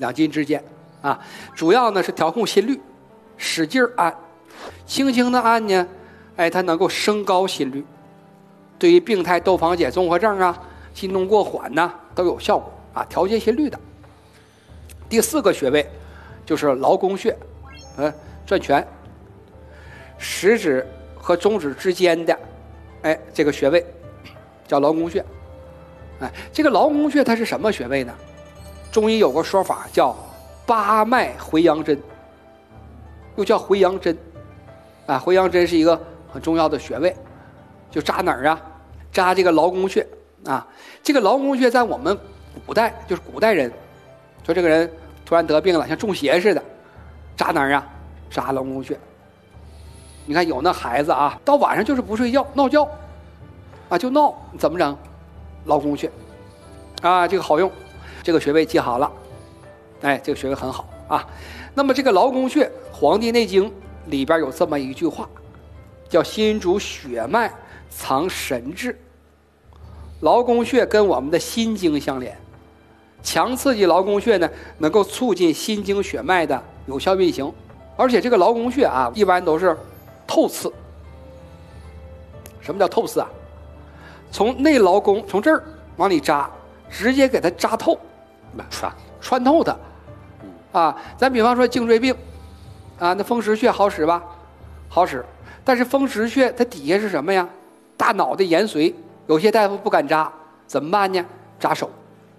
2斤之间啊。主要呢是调控心率，使劲按，轻轻的按呢，它能够升高心率，对于病态窦房结综合症啊、心动过缓呐都有效果啊，调节心率的。第4个穴位就是劳宫穴，转拳，食指和中指之间的，这个穴位叫劳宫穴。这个劳宫穴它是什么穴位呢？中医有个说法叫八脉回阳针，又叫回阳针。回阳针是一个很重要的穴位，就扎哪儿啊？扎这个劳宫穴啊。这个劳宫穴在我们古代，就是古代人，说这个人突然得病了，像中邪似的，扎哪儿啊？扎劳宫穴。你看有那孩子啊，到晚上就是不睡觉，闹觉啊，就闹，怎么整？劳宫穴啊，这个好用，这个穴位记好了。这个穴位很好啊。那么这个劳宫穴，《黄帝内经》里边有这么一句话，叫心主血脉，藏神志。劳宫穴跟我们的心经相连，强刺激劳宫穴呢，能够促进心经血脉的有效运行。而且这个劳宫穴啊，一般都是透刺。什么叫透刺啊？从内劳宫，从这儿往里扎，直接给它扎透，穿透它啊。咱比方说颈椎病啊，那风池穴好使吧？好使。但是风池穴它底下是什么呀？大脑的延髓，有些大夫不敢扎，怎么办呢？扎手，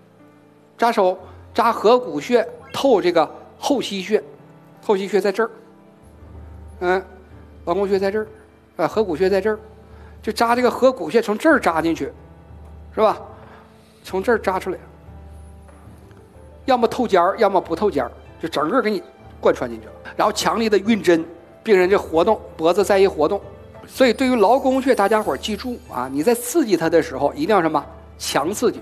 扎合谷穴，透这个后溪穴。后溪穴在这儿，劳宫穴在这儿，合谷穴在这儿，就扎这个合谷穴，从这儿扎进去，是吧？从这儿扎出来，要么透尖儿，要么不透尖儿，就整个给你贯穿进去了。然后强力的运针，病人这活动脖子再一活动。所以对于劳宫穴，大家伙记住啊，你在刺激它的时候，一定要什么？强刺激。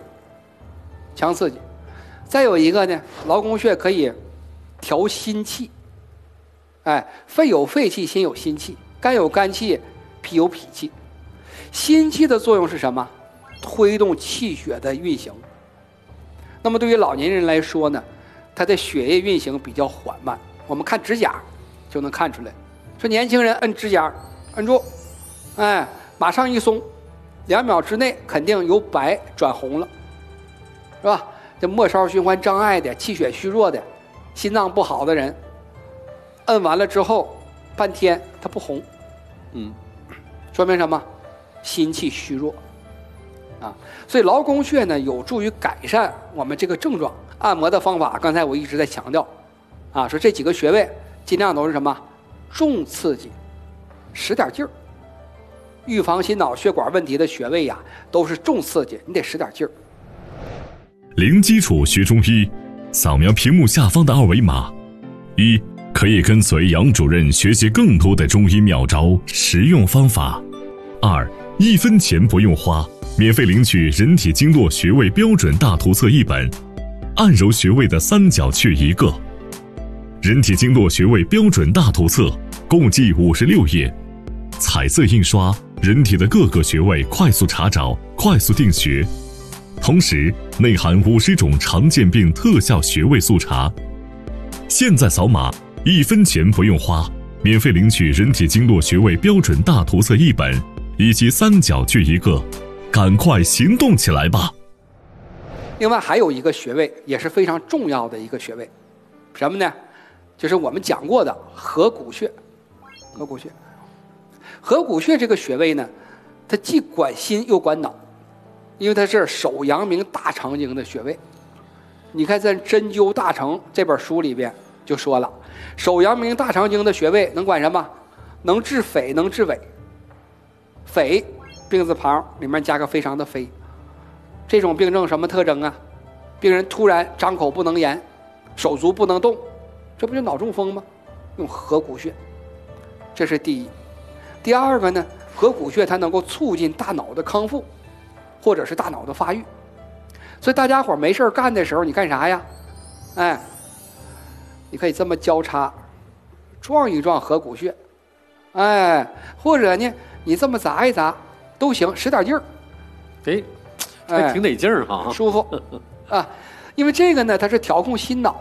再有一个呢，劳宫穴可以调心气。肺有肺气，心有心气，肝有肝气，脾有脾气。心气的作用是什么？推动气血的运行。那么对于老年人来说呢，他的血液运行比较缓慢。我们看指甲就能看出来，说年轻人摁指甲，摁住，马上一松，2秒之内肯定由白转红了，是吧？这末梢循环障碍的、气血虚弱的、心脏不好的人，摁完了之后半天它不红，说明什么？心气虚弱啊。所以劳宫穴呢，有助于改善我们这个症状。按摩的方法，刚才我一直在强调啊，说这几个穴位尽量都是什么？重刺激，使点劲儿。预防心脑血管问题的穴位呀，都是重刺激，你得使点劲儿。 零基础学中医，扫描屏幕下方的2维码。1. 可以跟随杨主任学习更多的中医妙招、实用方法。2. 1分钱不用花，免费领取人体经络穴位标准大图册1本，按揉穴位的3角穴1个。人体经络穴位标准大图册共计56页，彩色印刷，人体的各个穴位快速查找、快速定穴。同时内含50种常见病特效穴位速查。现在扫码，1分钱不用花，免费领取人体经络穴位标准大图册1本，以及3角穴1个，赶快行动起来吧！ 另外还有一个穴位也是非常重要的一个穴位，什么呢？就是我们讲过的合谷穴。合谷穴这个穴位呢，它既管心又管脑，因为它是手阳明大肠经的穴位。你看在《针灸大成》这本书里边就说了，手阳明大肠经的穴位能管什么？能治匪，能治痿。匪，病字旁里面加个非常的非。这种病症什么特征啊？病人突然张口不能言，手足不能动，这不就脑中风吗？用合谷穴，这是第一。第二个呢，合谷穴它能够促进大脑的康复，或者是大脑的发育。所以大家伙没事干的时候，你干啥呀？你可以这么交叉撞一撞合谷穴，或者呢你这么砸一砸都行，使点劲儿， 还挺得劲儿哈， 舒服啊。因为这个呢，它是调控心脑